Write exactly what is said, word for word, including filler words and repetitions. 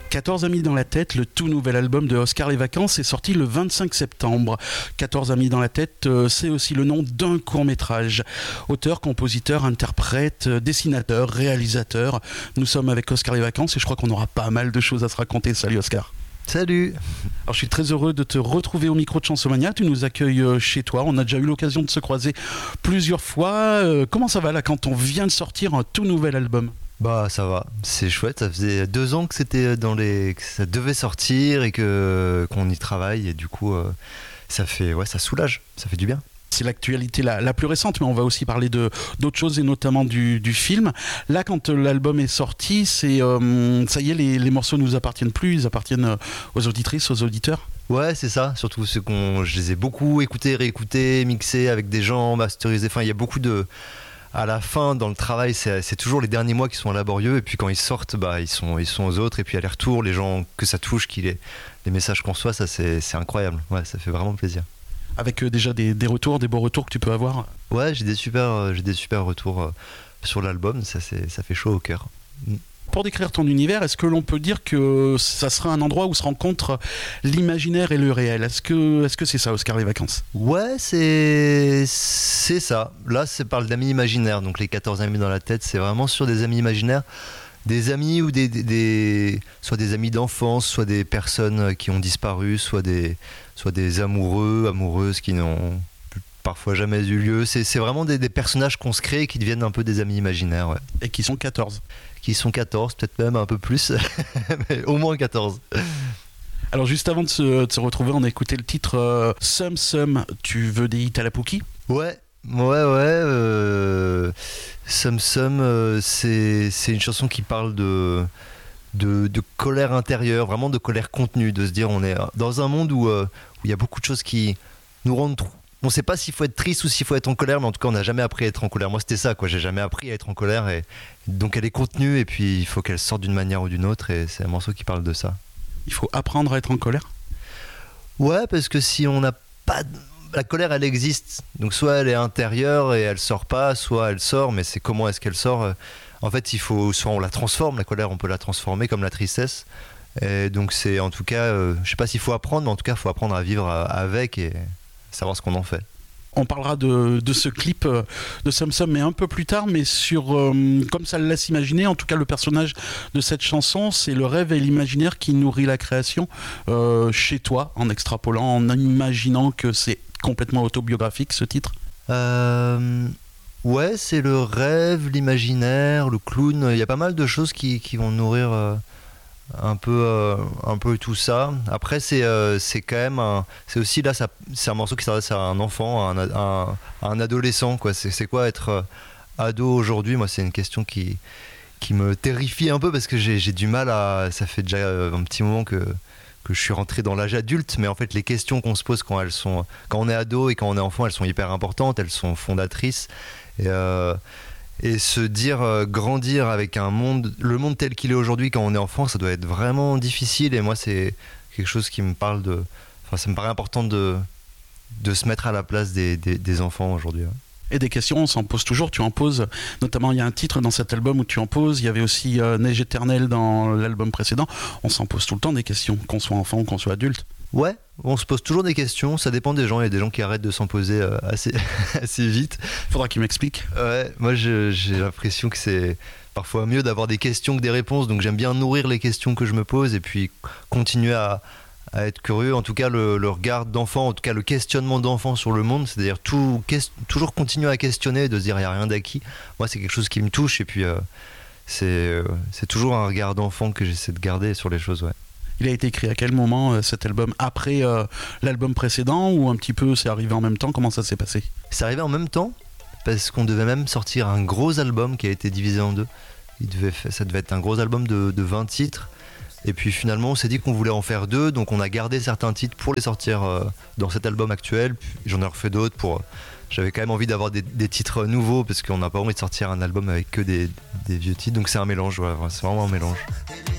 quatorze amis dans la tête, le tout nouvel album de Oscar Les Vacances est sorti le vingt-cinq septembre. quatorze amis dans la tête, c'est aussi le nom d'un court-métrage. Auteur, compositeur, interprète, dessinateur, réalisateur. Nous sommes avec Oscar Les Vacances et je crois qu'on aura pas mal de choses à se raconter. Salut Oscar. Salut. Alors je suis très heureux de te retrouver au micro de Chansomania. Tu nous accueilles chez toi. On a déjà eu l'occasion de se croiser plusieurs fois. Euh, comment ça va là quand on vient de sortir un tout nouvel album ? Bah ça va, c'est chouette. Ça faisait deux ans que c'était dans les, que ça devait sortir et que qu'on y travaille et du coup euh, ça fait, ouais, ça soulage, ça fait du bien. C'est l'actualité la, la plus récente, mais on va aussi parler de, d'autres choses et notamment du, du film. Là, quand l'album est sorti, c'est, euh, ça y est, les, les morceaux ne nous appartiennent plus, ils appartiennent aux auditrices, aux auditeurs. Ouais, c'est ça, surtout ceux qu'on, je les ai beaucoup écoutés, réécoutés, mixés avec des gens, masterisés. Enfin, il y a beaucoup de... À la fin, dans le travail, c'est, c'est toujours les derniers mois qui sont laborieux, et puis quand ils sortent, bah, ils sont, ils sont aux autres, et puis à les retours, les gens que ça touche, qui les, les messages qu'on reçoit, ça c'est, c'est incroyable. Ouais, ça fait vraiment plaisir. Avec euh, déjà des, des retours, des beaux retours que tu peux avoir. Ouais, j'ai des super, euh, j'ai des super retours euh, sur l'album, ça, c'est, ça fait chaud au cœur. Mm. Pour décrire ton univers, est-ce que l'on peut dire que ça sera un endroit où se rencontrent l'imaginaire et le réel ? Est-ce que, est-ce que c'est ça, Oscar Les Vacances ? Ouais, c'est, c'est ça. Là, c'est parle d'amis imaginaires, donc les quatorze amis dans la tête, c'est vraiment sur des amis imaginaires. Des amis ou des, des, des soit des amis d'enfance, soit des personnes qui ont disparu, soit des, soit des amoureux, amoureuses qui n'ont parfois jamais eu lieu. C'est, c'est vraiment des, des personnages qu'on se crée et qui deviennent un peu des amis imaginaires. Ouais. Et qui sont quatorze. Qui sont quatorze, peut-être même un peu plus, mais au moins quatorze. Alors juste avant de se, de se retrouver, on a écouté le titre euh, Sum Sum, tu veux des hits à la Pookie ? Ouais, ouais, ouais. Euh, Sum Sum, euh, c'est, c'est une chanson qui parle de, de, de colère intérieure, vraiment de colère contenue, de se dire on est dans un monde où euh, où il y a beaucoup de choses qui nous rendent trop. On ne sait pas s'il faut être triste ou s'il faut être en colère, mais en tout cas, on n'a jamais appris à être en colère. Moi, c'était ça, quoi. J'ai jamais appris à être en colère. Et donc, elle est contenue, et puis il faut qu'elle sorte d'une manière ou d'une autre, et c'est un morceau qui parle de ça. Il faut apprendre à être en colère ? Ouais, parce que si on n'a pas... La colère, elle existe. Donc, soit elle est intérieure et elle sort pas, soit elle sort, mais c'est comment est-ce qu'elle sort ? En fait, il faut... Soit on la transforme, la colère, on peut la transformer comme la tristesse. Et donc, c'est en tout cas... Euh, je sais pas s'il faut apprendre, mais en tout cas, il faut apprendre à vivre avec et... savoir ce qu'on en fait. On parlera de, de ce clip de Sum Sum, mais un peu plus tard, mais sur, euh, comme ça le laisse imaginer, en tout cas le personnage de cette chanson, c'est le rêve et l'imaginaire qui nourrit la création euh, chez toi, en extrapolant, en imaginant que c'est complètement autobiographique ce titre. Euh, ouais, c'est le rêve, l'imaginaire, le clown, il y a pas mal de choses qui, qui vont nourrir... Euh... un peu euh, un peu tout ça. Après c'est euh, c'est quand même un, c'est aussi là ça, c'est un morceau qui s'adresse à un enfant, à un, à un, à un adolescent quoi. C'est c'est quoi être euh, ado aujourd'hui ? Moi c'est une question qui qui me terrifie un peu parce que j'ai j'ai du mal à, ça fait déjà un petit moment que que je suis rentré dans l'âge adulte, mais en fait les questions qu'on se pose quand elles sont quand on est ado et quand on est enfant, elles sont hyper importantes, elles sont fondatrices et euh, Et se dire euh, grandir avec un monde, le monde tel qu'il est aujourd'hui quand on est enfant, ça doit être vraiment difficile. Et moi, c'est quelque chose qui me parle de. Enfin, ça me paraît important de, de se mettre à la place des, des, des enfants aujourd'hui. Ouais. Et des questions, on s'en pose toujours. Tu en poses, notamment, il y a un titre dans cet album où tu en poses. Il y avait aussi euh, Neige éternelle dans l'album précédent. On s'en pose tout le temps des questions, qu'on soit enfant ou qu'on soit adulte. Ouais, on se pose toujours des questions, ça dépend des gens, il y a des gens qui arrêtent de s'en poser euh, assez, assez vite. Faudra qu'ils m'expliquent. Ouais, moi je, j'ai l'impression que c'est parfois mieux d'avoir des questions que des réponses, donc j'aime bien nourrir les questions que je me pose et puis continuer à, à être curieux. En tout cas, le, le regard d'enfant, en tout cas le questionnement d'enfant sur le monde, c'est-à-dire tout, quest- toujours continuer à questionner, de se dire il n'y a rien d'acquis. Moi c'est quelque chose qui me touche et puis euh, c'est, euh, c'est toujours un regard d'enfant que j'essaie de garder sur les choses, ouais. Il a été écrit à quel moment euh, cet album ? Après euh, l'album précédent ou un petit peu c'est arrivé en même temps ? Comment ça s'est passé ? C'est arrivé en même temps parce qu'on devait même sortir un gros album qui a été divisé en deux. Il devait, ça devait être un gros album de, de vingt titres. Et puis finalement on s'est dit qu'on voulait en faire deux, donc on a gardé certains titres pour les sortir euh, dans cet album actuel. Puis j'en ai refait d'autres pour... J'avais quand même envie d'avoir des, des titres nouveaux parce qu'on n'a pas envie de sortir un album avec que des, des vieux titres. Donc c'est un mélange, ouais, c'est vraiment un mélange.